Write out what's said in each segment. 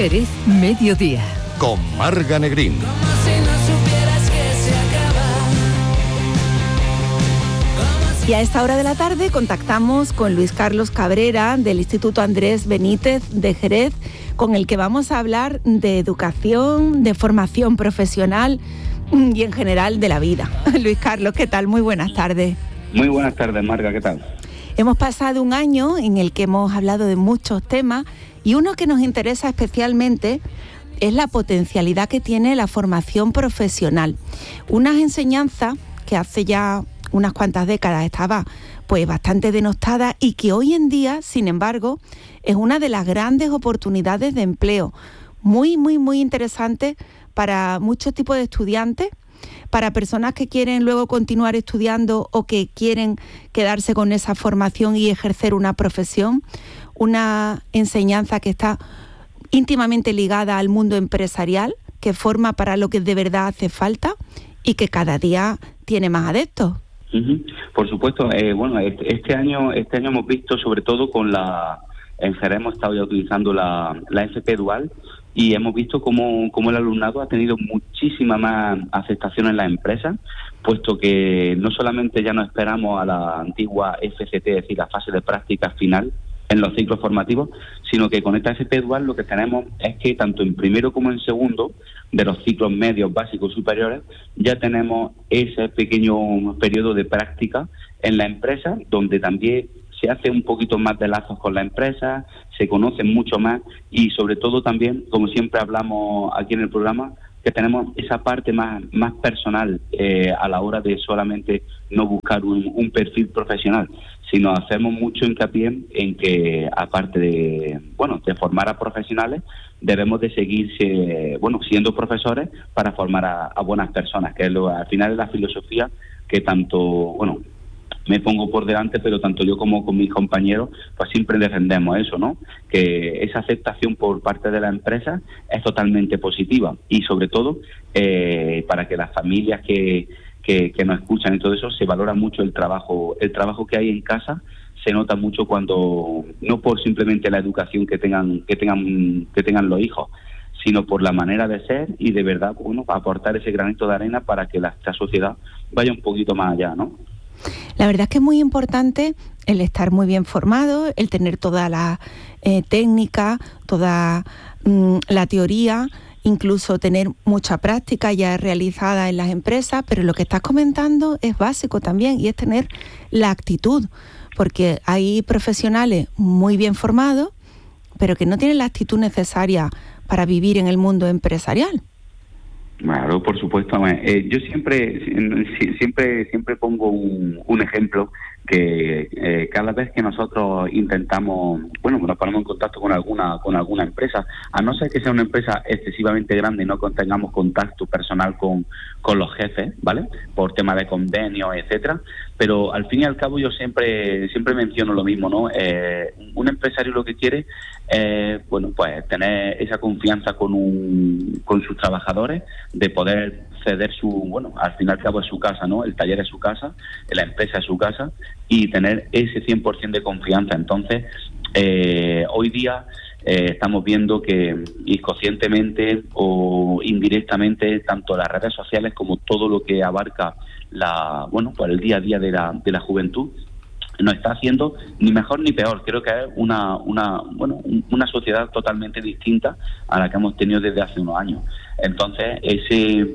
Jerez Mediodía. Con Marga Negrín. Y a esta hora de la tarde contactamos con Luis Carlos Cabrera del Instituto Andrés Benítez de Jerez, con el que vamos a hablar de educación, de formación profesional y en general de la vida. Luis Carlos, ¿qué tal? Muy buenas tardes. Muy buenas tardes, Marga, ¿qué tal? Hemos pasado un año en el que hemos hablado de muchos temas y uno que nos interesa especialmente es la potencialidad que tiene la formación profesional. Unas enseñanzas que hace ya unas cuantas décadas estaba pues bastante denostada y que hoy en día, sin embargo, es una de las grandes oportunidades de empleo. Muy interesante para muchos tipos de estudiantes, para personas que quieren luego continuar estudiando o que quieren quedarse con esa formación y ejercer una profesión. Una enseñanza que está íntimamente ligada al mundo empresarial, que forma para lo que de verdad hace falta y que cada día tiene más adeptos. Por supuesto, este año hemos visto, sobre todo en Jerez hemos estado ya utilizando la FP Dual y hemos visto cómo el alumnado ha tenido muchísima más aceptación en las empresas, puesto que no solamente ya no esperamos a la antigua FCT, es decir, la fase de práctica final en los ciclos formativos, sino que con esta FP Dual lo que tenemos es que tanto en primero como en segundo de los ciclos medios, básicos, superiores, ya tenemos ese pequeño periodo de práctica en la empresa, donde también se hace un poquito más de lazos con la empresa, se conocen mucho más y sobre todo también, como siempre hablamos aquí en el programa, que tenemos esa parte más personal a la hora de solamente no buscar un perfil profesional, sino hacemos mucho hincapié en que, aparte de formar a profesionales, debemos de seguir siendo profesores para formar a buenas personas, que al final es la filosofía que tanto, me pongo por delante, pero tanto yo como con mis compañeros, pues siempre defendemos eso, ¿no? Que esa aceptación por parte de la empresa es totalmente positiva y sobre todo para que las familias que nos escuchan y todo eso, se valora mucho el trabajo que hay en casa. Se nota mucho cuando, no por simplemente la educación que tengan los hijos, sino por la manera de ser y de verdad, aportar ese granito de arena para que esta sociedad vaya un poquito más allá, ¿no? La verdad es que es muy importante el estar muy bien formado, el tener toda la técnica, toda la teoría, incluso tener mucha práctica ya realizada en las empresas, pero lo que estás comentando es básico también y es tener la actitud, porque hay profesionales muy bien formados, pero que no tienen la actitud necesaria para vivir en el mundo empresarial. Claro, por supuesto. Yo siempre pongo un ejemplo que cada vez que nosotros intentamos, nos ponemos en contacto con alguna empresa, a no ser que sea una empresa excesivamente grande y no tengamos contacto personal con los jefes, ¿vale? Por tema de convenios, etcétera. Pero al fin y al cabo yo siempre menciono lo mismo, ¿no? Un empresario lo que quiere es, pues tener esa confianza con sus trabajadores, de poder ceder al fin y al cabo es su casa, ¿no? El taller es su casa, la empresa es su casa, y tener ese 100% de confianza. Entonces, hoy día estamos viendo que inconscientemente o indirectamente, tanto las redes sociales como todo lo que abarca el día a día de la juventud, no está haciendo ni mejor ni peor. Creo que es una sociedad totalmente distinta a la que hemos tenido desde hace unos años. Entonces, ese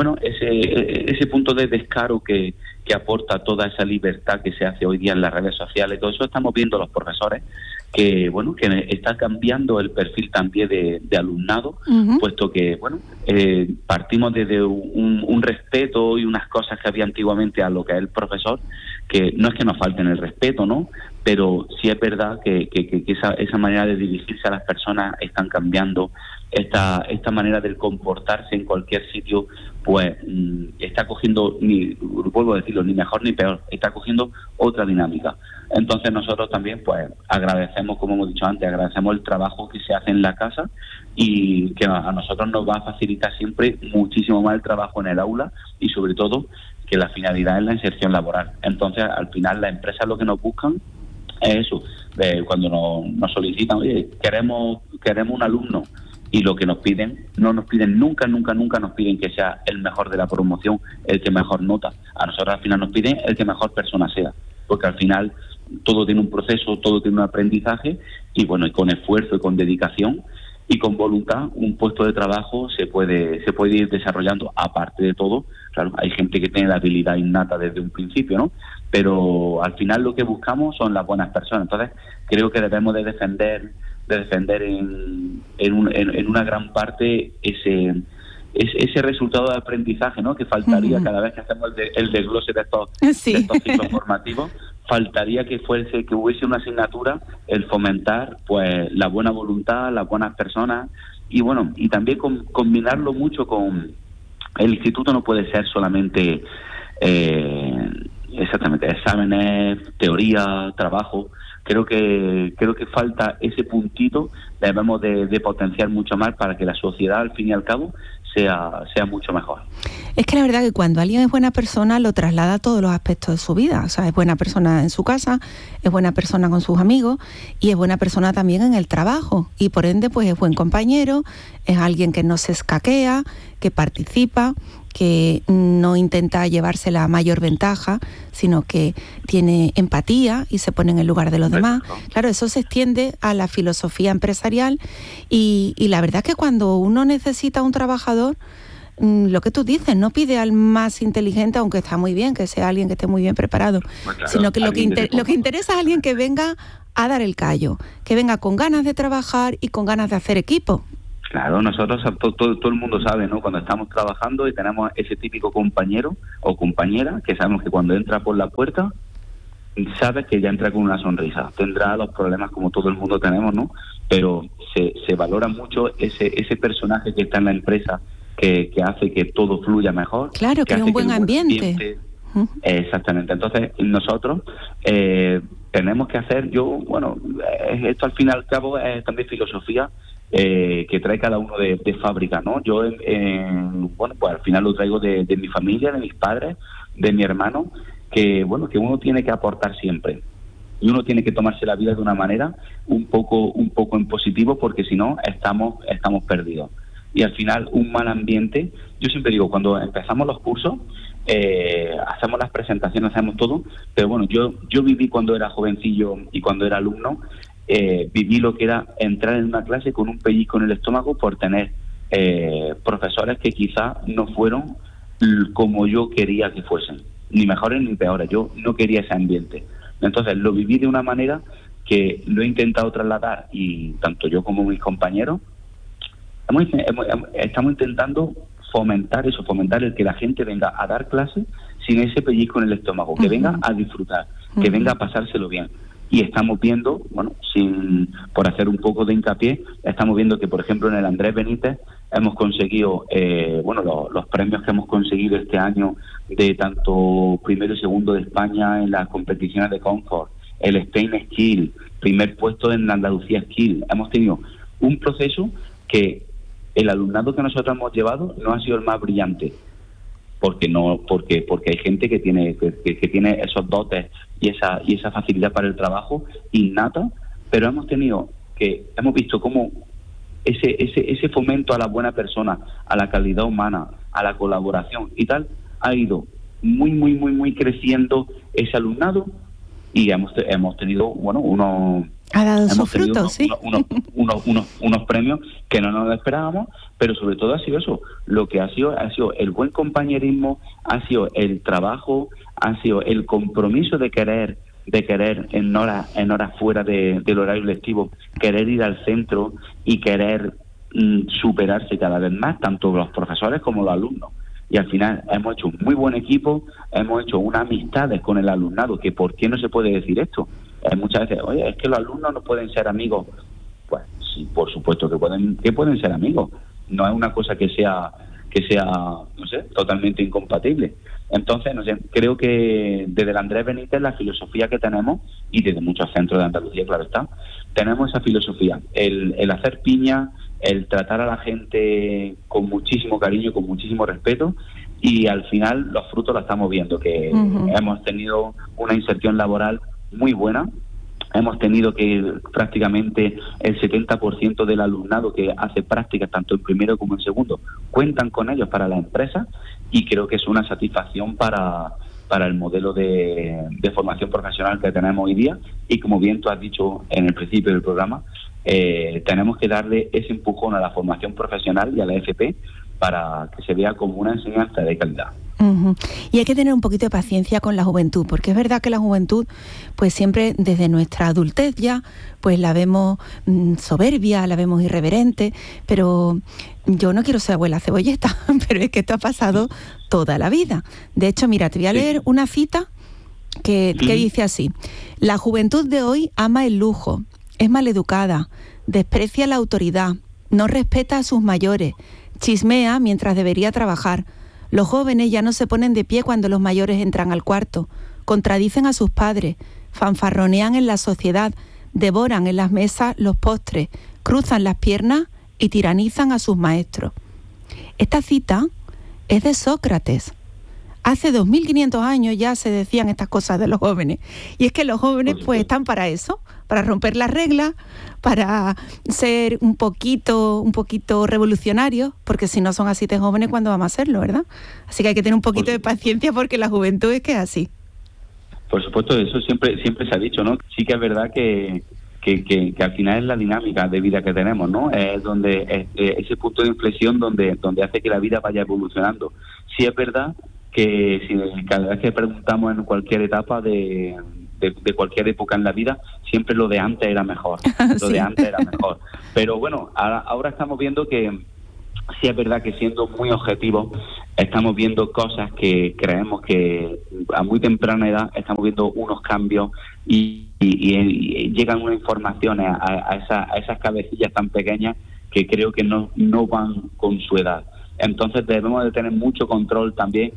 punto de descaro que aporta toda esa libertad que se hace hoy día en las redes sociales, todo eso estamos viendo los profesores, que está cambiando el perfil también de alumnado, puesto que partimos desde un respeto y unas cosas que había antiguamente a lo que es el profesor, que no es que nos falten el respeto, ¿no? Pero sí es verdad que esa manera de dirigirse a las personas están cambiando. Esta manera de comportarse en cualquier sitio, pues está cogiendo, vuelvo a decirlo, ni mejor ni peor, está cogiendo otra dinámica. Entonces nosotros también pues agradecemos, como hemos dicho antes, agradecemos el trabajo que se hace en la casa y que a nosotros nos va a facilitar siempre muchísimo más el trabajo en el aula y sobre todo que la finalidad es la inserción laboral. Entonces al final las empresas lo que nos buscan es eso, cuando nos solicitan, oye, queremos un alumno y lo que nos piden, no nos piden nunca nos piden que sea el mejor de la promoción, el que mejor nota. A nosotros al final nos piden el que mejor persona sea, porque al final todo tiene un proceso, todo tiene un aprendizaje, y bueno, y con esfuerzo y con dedicación y con voluntad, un puesto de trabajo se puede ir desarrollando. Aparte de todo, claro, hay gente que tiene la habilidad innata desde un principio, ¿no? Pero al final lo que buscamos son las buenas personas. Entonces creo que debemos de defender en una gran parte ese resultado de aprendizaje, ¿no? Que faltaría cada vez que hacemos el desglose de estos ciclos formativos. Faltaría que hubiese una asignatura, el fomentar pues la buena voluntad, las buenas personas, y bueno, y también combinarlo mucho con el instituto. No puede ser solamente exactamente exámenes, teoría, trabajo. Creo que falta ese puntito. Debemos de potenciar mucho más para que la sociedad, al fin y al cabo, sea mucho mejor. Es que la verdad que cuando alguien es buena persona lo traslada a todos los aspectos de su vida. O sea, es buena persona en su casa, es buena persona con sus amigos y es buena persona también en el trabajo. Y por ende, pues es buen compañero, es alguien que no se escaquea, que participa, que no intenta llevarse la mayor ventaja, sino que tiene empatía y se pone en el lugar de los demás. Claro, eso se extiende a la filosofía empresarial y la verdad es que cuando uno necesita un trabajador, lo que tú dices, no pide al más inteligente, aunque está muy bien que sea alguien que esté muy bien preparado, claro, sino que lo que interesa es alguien que venga a dar el callo, que venga con ganas de trabajar y con ganas de hacer equipo. Claro, nosotros, todo el mundo sabe, ¿no? Cuando estamos trabajando y tenemos ese típico compañero o compañera que sabemos que cuando entra por la puerta, sabes que ya entra con una sonrisa. Tendrá los problemas como todo el mundo tenemos, ¿no? Pero se valora mucho ese personaje que está en la empresa, que hace que todo fluya mejor. Claro, que un buen ambiente. Exactamente. Entonces, nosotros tenemos que hacer, esto al fin y al cabo es también filosofía que trae cada uno de fábrica, ¿no? Yo, pues al final lo traigo de mi familia, de mis padres, de mi hermano, que uno tiene que aportar siempre. Y uno tiene que tomarse la vida de una manera un poco en positivo, porque si no, estamos perdidos. Y al final, un mal ambiente, yo siempre digo, cuando empezamos los cursos, hacemos las presentaciones, hacemos todo, pero bueno, yo viví cuando era jovencillo y cuando era alumno, viví lo que era entrar en una clase con un pellizco en el estómago por tener profesores que quizás no fueron como yo quería que fuesen, ni mejores ni peores. Yo no quería ese ambiente. Entonces lo viví de una manera que lo he intentado trasladar, y tanto yo como mis compañeros estamos intentando fomentar el que la gente venga a dar clases sin ese pellizco en el estómago, que venga a disfrutar, que venga a pasárselo bien. Y estamos viendo, por hacer un poco de hincapié, estamos viendo que, por ejemplo, en el Andrés Benítez hemos conseguido, los premios que hemos conseguido este año de tanto primero y segundo de España en las competiciones de Comfort, el Spain Skill, primer puesto en la Andalucía Skill. Hemos tenido un proceso que el alumnado que nosotros hemos llevado no ha sido el más brillante, porque hay gente que tiene esos dotes y esa facilidad para el trabajo innata, pero hemos visto cómo ese fomento a la buena persona, a la calidad humana, a la colaboración y tal, ha ido muy creciendo ese alumnado, y hemos tenido ha dado sus frutos, sí. unos premios que no nos esperábamos, pero sobre todo ha sido eso. Lo que ha sido el buen compañerismo, ha sido el trabajo, ha sido el compromiso de querer en horas fuera del horario lectivo, querer ir al centro y querer superarse cada vez más, tanto los profesores como los alumnos. Y al final hemos hecho un muy buen equipo, hemos hecho unas amistades con el alumnado, que ¿por qué no se puede decir esto? Muchas veces, oye, es que los alumnos no pueden ser amigos. Pues sí, por supuesto que pueden ser amigos. No es una cosa que sea totalmente incompatible. Entonces, creo que desde el Andrés Benítez, la filosofía que tenemos, y desde muchos centros de Andalucía, claro está, tenemos esa filosofía, el hacer piña, el tratar a la gente con muchísimo cariño, con muchísimo respeto, y al final los frutos los estamos viendo, que hemos tenido una inserción laboral muy buena, hemos tenido que prácticamente el 70% del alumnado que hace prácticas tanto en primero como en segundo cuentan con ellos para la empresa, y creo que es una satisfacción para el modelo de formación profesional que tenemos hoy día. Y como bien tú has dicho en el principio del programa, tenemos que darle ese empujón a la formación profesional y a la FP para que se vea como una enseñanza de calidad. Uh-huh. Y hay que tener un poquito de paciencia con la juventud, porque es verdad que la juventud, pues siempre desde nuestra adultez ya, pues la vemos soberbia, la vemos irreverente, pero yo no quiero ser abuela cebolleta, pero es que esto ha pasado toda la vida. De hecho, mira, te voy a leer una cita que dice así: la juventud de hoy ama el lujo, es maleducada, desprecia la autoridad, no respeta a sus mayores, chismea mientras debería trabajar. Los jóvenes ya no se ponen de pie cuando los mayores entran al cuarto, contradicen a sus padres, fanfarronean en la sociedad, devoran en las mesas los postres, cruzan las piernas y tiranizan a sus maestros. Esta cita es de Sócrates. Hace 2500 años ya se decían estas cosas de los jóvenes. Y es que los jóvenes pues están para eso, para romper las reglas, para ser un poquito revolucionarios, porque si no son así de jóvenes, ¿cuándo vamos a serlo, verdad? Así que hay que tener un poquito de paciencia, porque la juventud es que es así. Por supuesto, eso siempre se ha dicho, ¿no? Sí que es verdad que al final es la dinámica de vida que tenemos, ¿no? Es donde ese punto de inflexión donde hace que la vida vaya evolucionando. Sí es verdad que si cada vez que preguntamos en cualquier etapa de cualquier época en la vida, siempre lo de antes era mejor. Lo de antes era mejor. Pero bueno, ahora estamos viendo que sí es verdad que, siendo muy objetivos, estamos viendo cosas que creemos que a muy temprana edad estamos viendo unos cambios y llegan unas informaciones a esas cabecillas tan pequeñas que creo que no van con su edad. Entonces debemos de tener mucho control también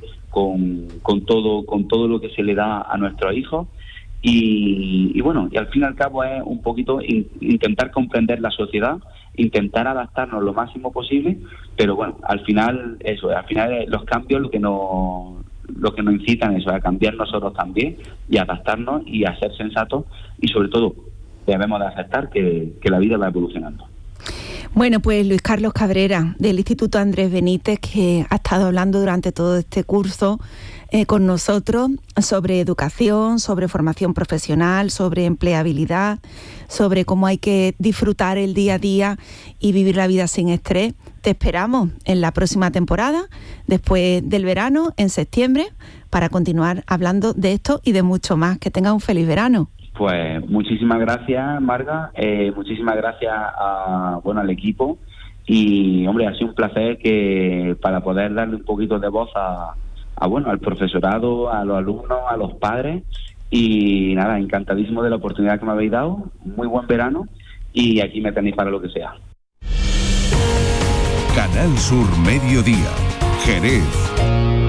con todo lo que se le da a nuestros hijos. Y bueno, y al fin y al cabo es un poquito intentar comprender la sociedad, intentar adaptarnos lo máximo posible, pero bueno, al final los cambios lo que nos incitan eso, a cambiar nosotros también y adaptarnos y a ser sensatos, y sobre todo debemos de aceptar que la vida va evolucionando. Bueno, pues Luis Carlos Cabrera, del Instituto Andrés Benítez, que ha estado hablando durante todo este curso con nosotros sobre educación, sobre formación profesional, sobre empleabilidad, sobre cómo hay que disfrutar el día a día y vivir la vida sin estrés. Te esperamos en la próxima temporada, después del verano, en septiembre, para continuar hablando de esto y de mucho más. Que tengas un feliz verano. Pues muchísimas gracias, Marga, muchísimas gracias al equipo, y hombre, ha sido un placer que para poder darle un poquito de voz al profesorado, a los alumnos, a los padres, y nada, encantadísimo de la oportunidad que me habéis dado. Muy buen verano, y aquí me tenéis para lo que sea. Canal Sur Mediodía, Jerez.